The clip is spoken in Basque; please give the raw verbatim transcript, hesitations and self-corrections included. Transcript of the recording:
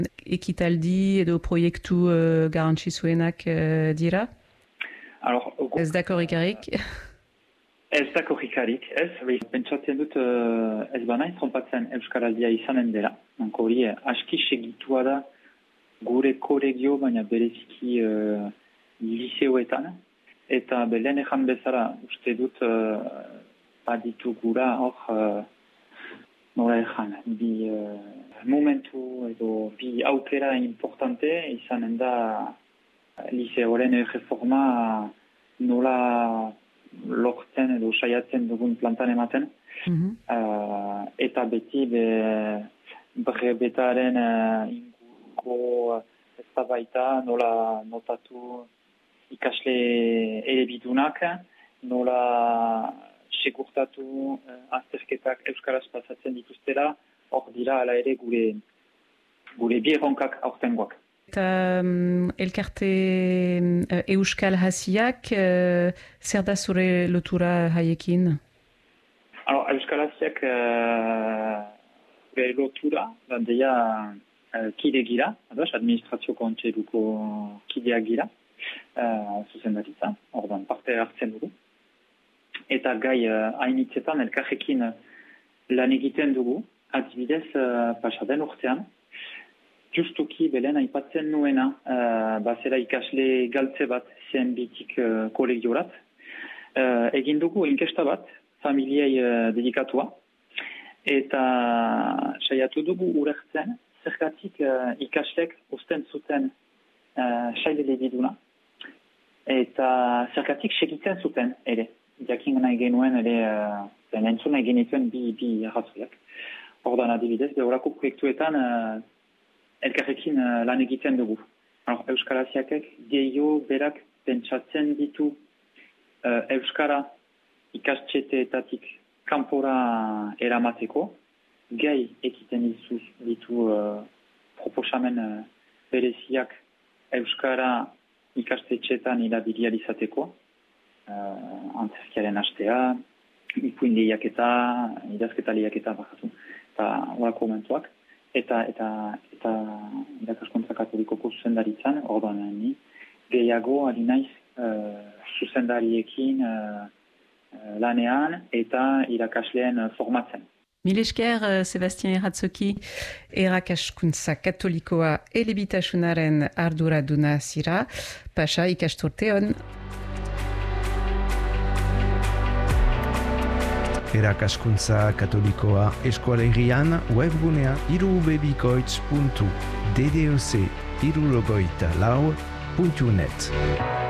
Ekitaldi edo proiektu uh, garrantzitsuenak uh, dira? Alors, ez da korrikarik? Ez da korrikarik, ez. Pentsatzen dut uh, ez banaiz trompatzen Euskaraldia izanen dela. Hanko hori, aski segitua da gure kolegio, baina bereziki uh, liseoetan. Eta belen ejan bezala, uste dut uh, baditu gura hor, uh, nola ejan, bi uh, momentu edo bi aukera importante izanen da liseoren reforma nola lortzen edo saiatzen dugun plantan ematen. Mm-hmm. uh, eta beti be, brebetaren uh, inguruko ez da baita nola notatu ikasle elebidunak, nola segurtatu uh, azterketak euskaraz pasatzen dituztela, hor dira ala ere gure, gure bierronkak aurtengoak. Eta um, elkarte uh, Euskal Hasiak, uh, zer da zure lotura haiekin? Alors, Euskal Hasiak uh, gure lotura, deia uh, kide gira, ados, administrazio kontseiluko kideak gira, uh, zuzendaritza, ordan parte hartzen dugu. Eta gai uh, hainitzetan elkarrekin lan egiten dugu, adibidez uh, pasaden urtean, justuki belen aipatzen nuena, uh, bazera ikasle galtze bat zen bitik uh, kolegiorat. Uh, egin dugu inkesta bat, familiei uh, dedikatua, eta saiatu dugu urertzen, zergatik uh, ikaslek usten zuten uh, saile lebiduna, eta zergatik segitzen zuten ere. Jakin nahi genuen ere, uh, entzun nahi genituen bi, bi arrazoiak. Ordan adibidez, behorako proiektuetan uh, elkarrekin uh, lan egiten dugu. Alors, Euskal Hasiakek gehiago berak pentsatzen ditu uh, Euskara ikastxeteetatik kanpora eramateko, gai ekiten ditu, ditu uh, proposamen uh, bereziak Euskara ikastetxeetan ilabilia izateko, uh, antzerkiaren hastea, ipuin lehiaketa, idazketa lehiaketa bakatu, eta horako momentuak. Eta eta eta irakaskuntza katolikoko zuzendaritzan, orduan ni gehiago ari naiz uh, zuzendariekin uh, lanean eta irakasleen uh, formatzen. Mil esker, Sebastien Erratzoki, irakaskuntza katolikoa elebitasunaren arduraduna zira, pasa ikasturte on. Erakaskuntza katolikoa eskualerrian webgunea irubebikoitz puntu d d o c irurogoita lau puntu net.